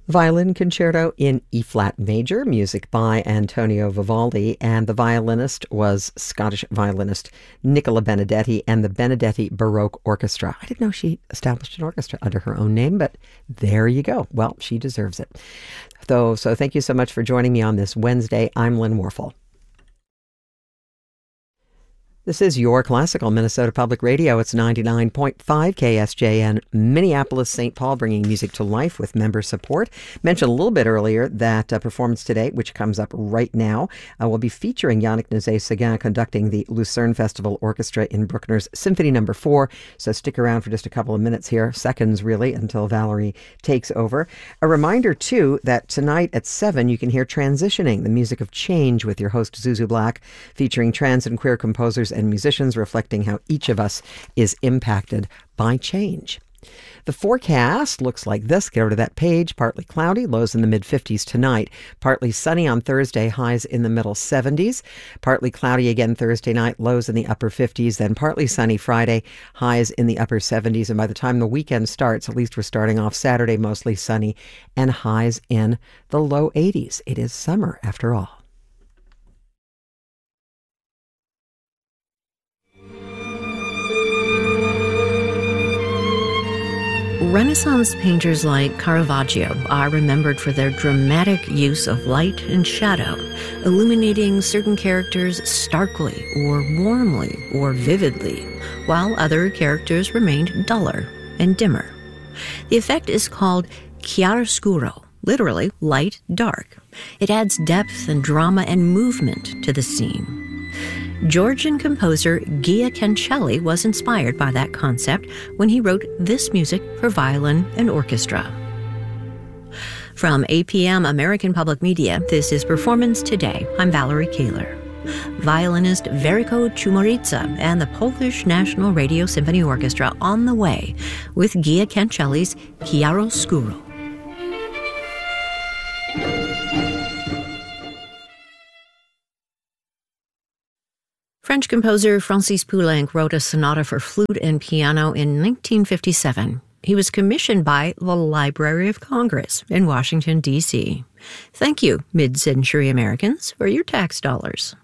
Violin Concerto in E-flat major, music by Antonio Vivaldi, and the violinist was Scottish violinist Nicola Benedetti and the Benedetti Baroque Orchestra. I didn't know she established an orchestra under her own name, but there you go. Well, she deserves it. So thank you so much for joining me on this Wednesday. I'm Lynn Warfel. This is your classical Minnesota Public Radio. It's 99.5 KSJN, Minneapolis, St. Paul, bringing music to life with member support. Mentioned a little bit earlier that performance today, which comes up right now, will be featuring Yannick Nézet-Séguin conducting the Lucerne Festival Orchestra in Bruckner's Symphony No. 4. So stick around for just a couple of minutes here, seconds really, until Valerie takes over. A reminder, too, that tonight at 7 you can hear Transitioning, the music of change, with your host Zuzu Black, featuring trans and queer composers and musicians reflecting how each of us is impacted by change. The forecast looks like this. Go to that page. Partly cloudy, lows in the mid-50s tonight. Partly sunny on Thursday, highs in the middle 70s. Partly cloudy again Thursday night, lows in the upper 50s. Then partly sunny Friday, highs in the upper 70s. And by the time the weekend starts, at least we're starting off Saturday mostly sunny and highs in the low 80s. It is summer after all. Renaissance painters like Caravaggio are remembered for their dramatic use of light and shadow, illuminating certain characters starkly or warmly or vividly, while other characters remained duller and dimmer. The effect is called chiaroscuro, literally light dark. It adds depth and drama and movement to the scene. Georgian composer Gia Cancelli was inspired by that concept when he wrote this music for violin and orchestra. From APM American Public Media, this is Performance Today. I'm Valerie Kaler. Violinist Veriko Chumorica and the Polish National Radio Symphony Orchestra on the way with Gia Cancelli's Chiaroscuro. French composer Francis Poulenc wrote a sonata for flute and piano in 1957. He was commissioned by the Library of Congress in Washington, D.C. Thank you, mid-century Americans, for your tax dollars.